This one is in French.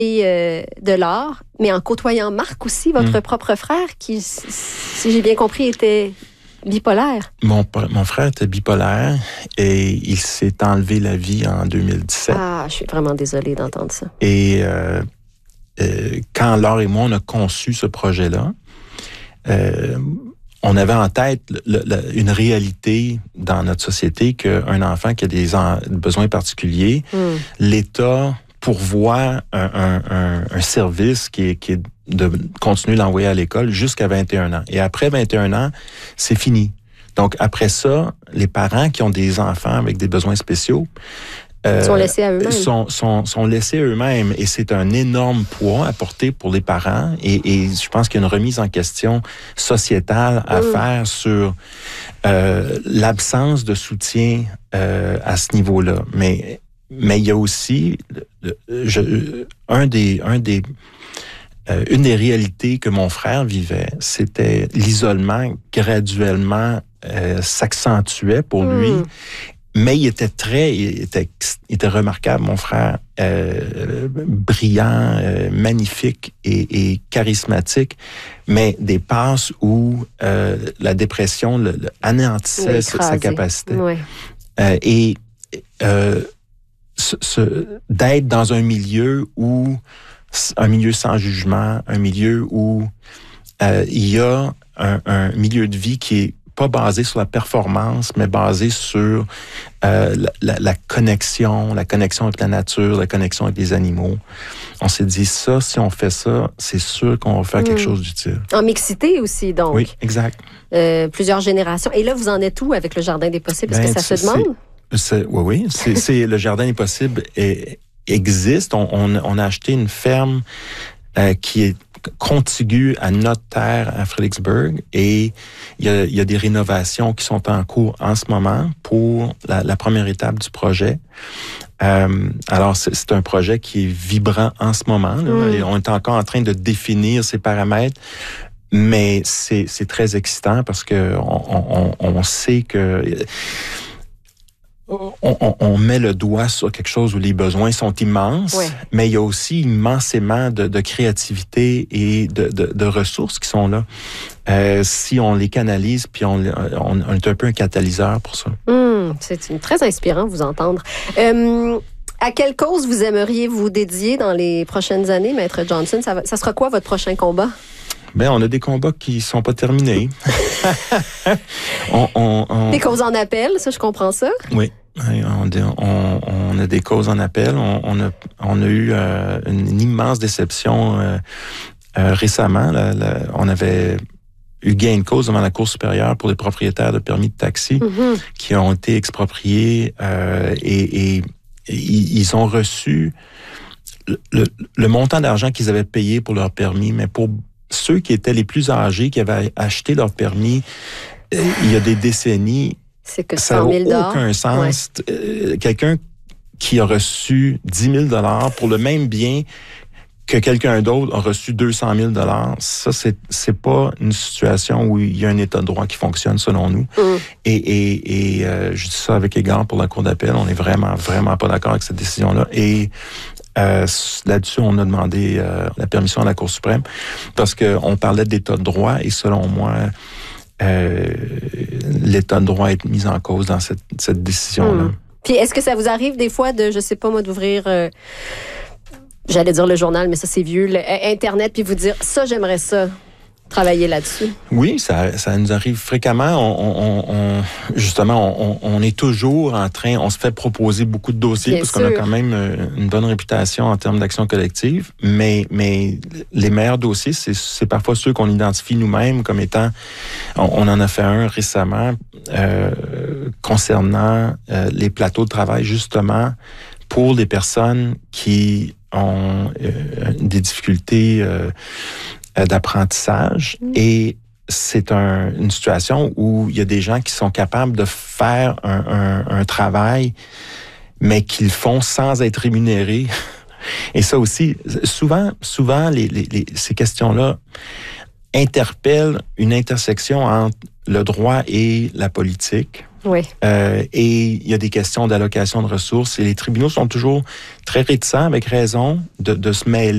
de l'art, mais en côtoyant Marc aussi, votre propre frère, qui, si j'ai bien compris, était bipolaire. Mon frère était bipolaire et il s'est enlevé la vie en 2017. Ah, je suis vraiment désolée d'entendre ça. Et quand Laure et moi, on a conçu ce projet-là, on avait en tête une réalité dans notre société qu'un enfant qui a des besoins particuliers, l'État pourvoit un service qui est de continuer de l'envoyer à l'école jusqu'à 21 ans. Et après 21 ans, c'est fini. Donc, après ça, les parents qui ont des enfants avec des besoins spéciaux sont laissés à eux-mêmes. Sont laissés à eux-mêmes. Et c'est un énorme poids à porter pour les parents. Et je pense qu'il y a une remise en question sociétale à faire sur l'absence de soutien à ce niveau-là. Mais il y a aussi une des réalités que mon frère vivait, c'était l'isolement graduellement s'accentuait pour lui. Mais il était remarquable, mon frère, brillant, magnifique et charismatique, mais des passes où la dépression anéantissait sa capacité. Ouais. D'être dans un milieu sans jugement, un milieu où il y a un milieu de vie qui est pas basé sur la performance, mais basé sur la connexion avec la nature, la connexion avec les animaux. On s'est dit ça, si on fait ça, c'est sûr qu'on va faire quelque chose d'utile. En mixité aussi, donc. Oui, exact. Plusieurs générations. Et là, vous en êtes où avec le Jardin des possibles? Est-ce que ça se demande? Oui. C'est le Jardin des possibles existe. On a acheté une ferme qui est contiguë à notre terre à Fredericksburg et il y a des rénovations qui sont en cours en ce moment pour la première étape du projet. Alors, c'est un projet qui est vibrant en ce moment. Là, et on est encore en train de définir ses paramètres, mais c'est très excitant parce que on sait que on met le doigt sur quelque chose où les besoins sont immenses, mais il y a aussi immensément de créativité et de ressources qui sont là. Si on les canalise, puis on est un peu un catalyseur pour ça. C'est très inspirant de vous entendre. À quelle cause vous aimeriez vous dédier dans les prochaines années, Maître Johnson? Ça sera quoi votre prochain combat? On a des combats qui sont pas terminés. Des causes en appel, ça, je comprends ça. Oui. On a des causes en appel. On a eu une immense déception récemment. On avait eu gain de cause devant la Cour supérieure pour les propriétaires de permis de taxi qui ont été expropriés et ils ont reçu le montant d'argent qu'ils avaient payé pour leur permis, mais pour ceux qui étaient les plus âgés, qui avaient acheté leur permis il y a des décennies, c'est que ça n'a aucun sens. Quelqu'un qui a reçu 10 000 $ pour le même bien que quelqu'un d'autre a reçu 200 000 $, ça, c'est pas une situation où il y a un état de droit qui fonctionne, selon nous. Et je dis ça avec égard pour la Cour d'appel. On est vraiment, vraiment pas d'accord avec cette décision-là. Et là-dessus, on a demandé la permission à la Cour suprême parce qu'on parlait d'état de droit et selon moi, l'état de droit est mis en cause dans cette décision-là. Puis est-ce que ça vous arrive des fois de, je sais pas moi, d'ouvrir, j'allais dire le journal, mais ça c'est vieux, Internet, puis vous dire, ça j'aimerais ça, travailler là-dessus? Oui, ça nous arrive fréquemment. Justement, on est toujours en train, on se fait proposer beaucoup de dossiers parce qu'on a quand même une bonne réputation en termes d'action collective, mais les meilleurs dossiers, c'est parfois ceux qu'on identifie nous-mêmes comme étant, on en a fait un récemment concernant les plateaux de travail, justement, pour les personnes qui ont des difficultés d'apprentissage et c'est une situation où il y a des gens qui sont capables de faire un travail mais qu'ils font sans être rémunérés. Et ça aussi, souvent ces questions-là interpellent une intersection entre le droit et la politique. Oui. Et il y a des questions d'allocation de ressources et les tribunaux sont toujours très réticents, avec raison, de se mêler